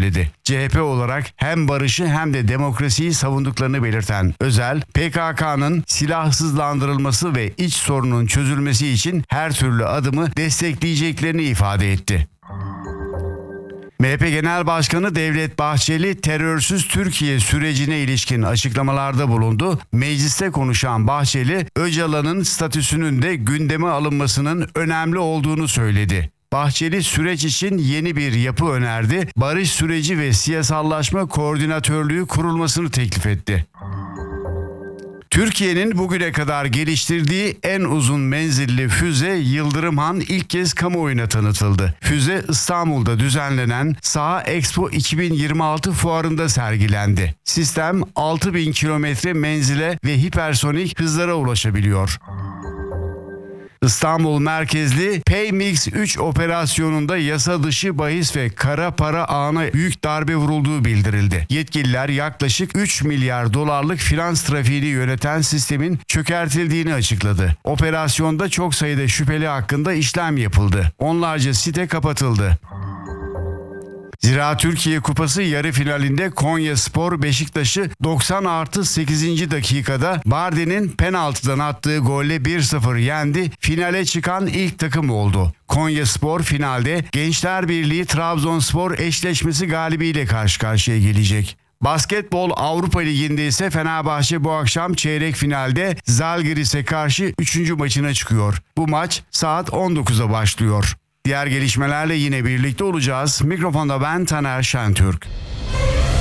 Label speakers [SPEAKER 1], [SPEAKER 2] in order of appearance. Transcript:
[SPEAKER 1] söyledi. CHP olarak hem barışı hem de demokrasiyi savunduklarını belirten Özel, PKK'nın silahsızlandırılması ve iç sorunun çözülmesi için her türlü adımı destekleyeceklerini ifade etti. MHP Genel Başkanı Devlet Bahçeli terörsüz Türkiye sürecine ilişkin açıklamalarda bulundu. Mecliste konuşan Bahçeli, Öcalan'ın statüsünün de gündeme alınmasının önemli olduğunu söyledi. Bahçeli süreç için yeni bir yapı önerdi. Barış süreci ve siyasallaşma koordinatörlüğü kurulmasını teklif etti. Türkiye'nin bugüne kadar geliştirdiği en uzun menzilli füze Yıldırım Han ilk kez kamuoyuna tanıtıldı. Füze İstanbul'da düzenlenen Saha Expo 2026 fuarında sergilendi. Sistem 6000 kilometre menzile ve hipersonik hızlara ulaşabiliyor. İstanbul merkezli Paymix 3 operasyonunda yasa dışı bahis ve kara para ağına büyük darbe vurulduğu bildirildi. Yetkililer yaklaşık 3 milyar dolarlık finans trafiğini yöneten sistemin çökertildiğini açıkladı. Operasyonda çok sayıda şüpheli hakkında işlem yapıldı. Onlarca site kapatıldı. Zira Türkiye Kupası yarı finalinde Konyaspor Beşiktaş'ı 90+8. dakikada Bardi'nin penaltıdan attığı golle 1-0 yendi. Finale çıkan ilk takım oldu. Konyaspor finalde Gençler Birliği Trabzonspor eşleşmesi galibiyle karşı karşıya gelecek. Basketbol Avrupa Ligi'nde ise Fenerbahçe bu akşam çeyrek finalde Zalgiris'e karşı 3. maçına çıkıyor. Bu maç saat 19'a başlıyor. Diğer gelişmelerle yine birlikte olacağız. Mikrofonda ben Taner Şentürk.